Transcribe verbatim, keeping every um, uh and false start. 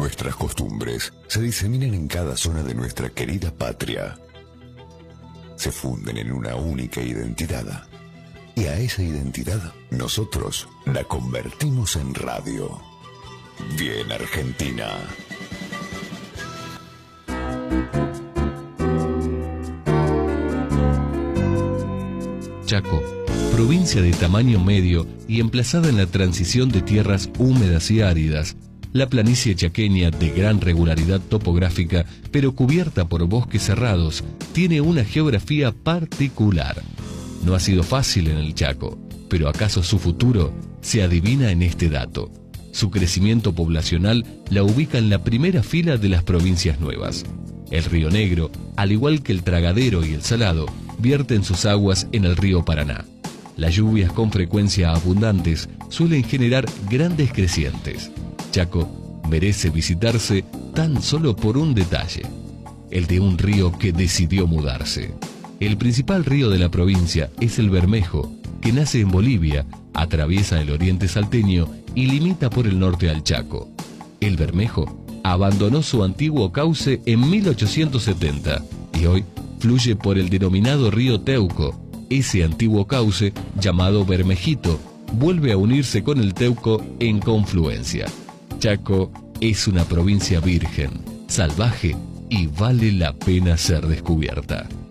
Nuestras costumbres se diseminan en cada zona de nuestra querida patria. Se funden en una única identidad. Y a esa identidad nosotros la convertimos en radio. Bien Argentina. Chaco, provincia de tamaño medio y emplazada en la transición de tierras húmedas y áridas, la planicie chaqueña, de gran regularidad topográfica, pero cubierta por bosques cerrados, tiene una geografía particular. No ha sido fácil en el Chaco, pero acaso su futuro se adivina en este dato. Su crecimiento poblacional la ubica en la primera fila de las provincias nuevas. El Río Negro, al igual que el Tragadero y el Salado, vierten sus aguas en el río Paraná. Las lluvias con frecuencia abundantes suelen generar grandes crecientes. Chaco merece visitarse tan solo por un detalle, el de un río que decidió mudarse. El principal río de la provincia es el Bermejo, que nace en Bolivia, atraviesa el oriente salteño y limita por el norte al Chaco. El Bermejo abandonó su antiguo cauce en mil ochocientos setenta y hoy fluye por el denominado río Teuco. Ese antiguo cauce, llamado Bermejito, vuelve a unirse con el Teuco en confluencia. Chaco es una provincia virgen, salvaje y vale la pena ser descubierta.